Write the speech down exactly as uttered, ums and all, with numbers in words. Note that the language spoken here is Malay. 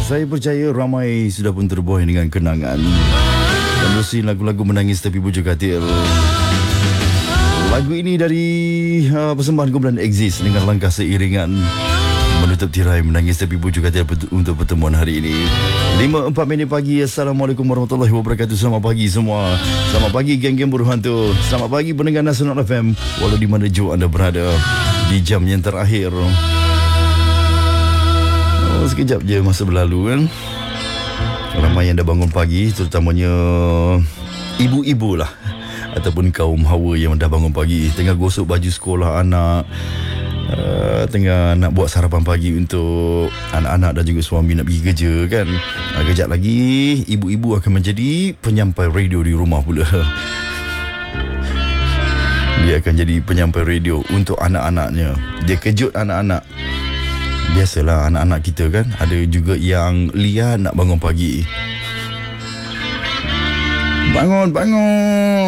Saya percaya ramai sudah pun terbuai dengan kenangan dan menerusi lagu-lagu menangis tepi bujur katil. Lagu ini dari uh, persembahan kumpulan Exist dengan langkah seiringan menutup tirai menangis tepi bujur katil untuk pertemuan hari ini. lima empat minit pagi. Assalamualaikum warahmatullahi wabarakatuh. Selamat pagi semua. Selamat pagi geng-geng buruh hantu. Selamat pagi pendengar Nasional F M walau di mana jauh anda berada di jam yang terakhir. Oh, sekejap je masa berlalu kan. Ramai yang dah bangun pagi, terutamanya ibu-ibu lah ataupun kaum hawa yang dah bangun pagi, tengah gosok baju sekolah anak, uh, tengah nak buat sarapan pagi untuk anak-anak dan juga suami nak pergi kerja kan. uh, Kejap lagi ibu-ibu akan menjadi penyampai radio di rumah pula. Dia akan jadi penyampai radio untuk anak-anaknya. Dia kejut anak-anak. Biasalah anak-anak kita kan, ada juga yang liar nak bangun pagi. Bangun, bangun.